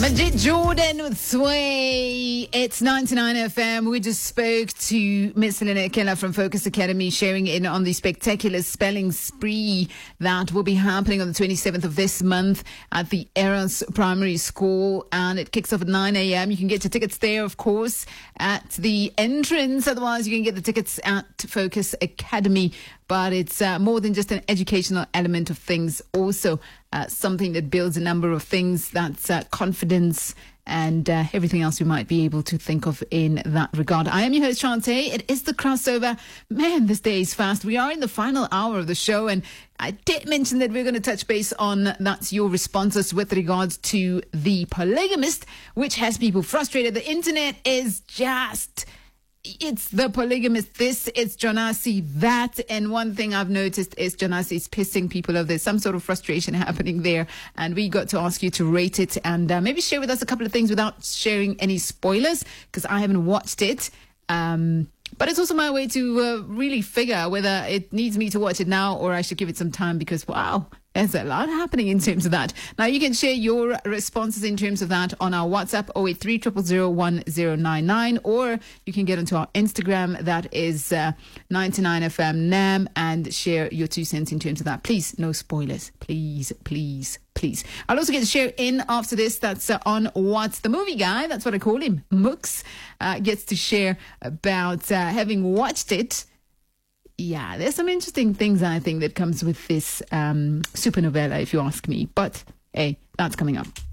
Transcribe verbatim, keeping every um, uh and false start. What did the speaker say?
Majid Jordan with Sway. It's ninety-nine F M. We just spoke to Miss Helena Keller from Focus Academy, sharing in on the spectacular spelling spree that will be happening on the twenty-seventh of this month at the Eros Primary School, and it kicks off at nine a.m. You can get your tickets there, of course, at the entrance. Otherwise, you can get the tickets at Focus Academy. But it's uh, more than just an educational element of things, also uh, something that builds a number of things. That's uh, confidence and uh, everything else you might be able to think of in that regard. I am your host, Shantae. It is the crossover. Man, this day is fast. We are in the final hour of the show, and I did mention that we're going to touch base on that's your responses with regards to the polygamist, which has people frustrated. The internet is just... It's the polygamist this, it's Jonasi that, and one thing I've noticed is Jonasi is pissing people off. There's some sort of frustration happening there, and we got to ask you to rate it and uh, maybe share with us a couple of things without sharing any spoilers, because I haven't watched it. Um, but it's also my way to uh, really figure whether it needs me to watch it now or I should give it some time, because wow, there's a lot happening in terms of that. Now, you can share your responses in terms of that on our WhatsApp, oh eight three, zero zero zero, one zero nine nine, or you can get onto our Instagram, that is uh, ninety-nine F M Nam, and share your two cents in terms of that. Please, no spoilers. Please, please, please. I'll also get to share in after this. That's uh, on What's the Movie Guy. That's what I call him. Mooks uh, gets to share about uh, having watched it. Yeah, there's some interesting things, I think, that comes with this um, supernovela, if you ask me. But, hey, that's coming up.